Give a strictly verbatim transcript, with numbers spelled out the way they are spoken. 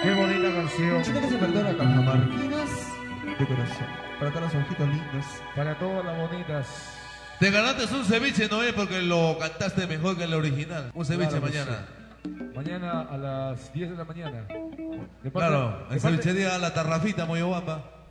Qué bonita canción. Chita que se perdona, cajamarquinas de corazón. Para todos los ojitos lindos. Para todas las bonitas. Te ganaste un ceviche, Noé, porque lo cantaste mejor que el original. Un ceviche Claro que mañana. sí. Mañana a las diez de la mañana. De parte- Claro, de en parte- cevichería La Tarrafita, Moyobamba.